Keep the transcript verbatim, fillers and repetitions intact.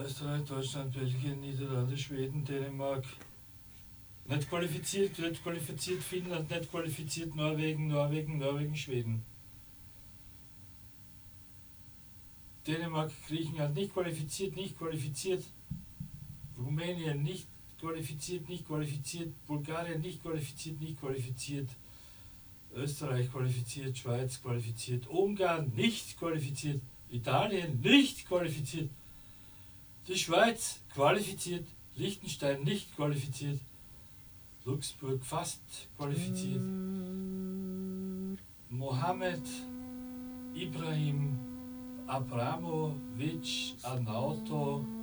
Österreich, Deutschland, Belgien, Niederlande, Schweden, Dänemark. Nicht qualifiziert, nicht qualifiziert Finnland, nicht qualifiziert Norwegen, Norwegen, Norwegen, Schweden. Dänemark, Griechenland nicht qualifiziert, nicht qualifiziert. Rumänien nicht qualifiziert, nicht qualifiziert. Bulgarien nicht qualifiziert, nicht qualifiziert. Österreich qualifiziert, Schweiz qualifiziert, Ungarn nicht qualifiziert, Italien nicht qualifiziert, die Schweiz qualifiziert, Liechtenstein nicht qualifiziert, Luxemburg fast qualifiziert, Mohammed, Ibrahim, Abramovic, Arnauto,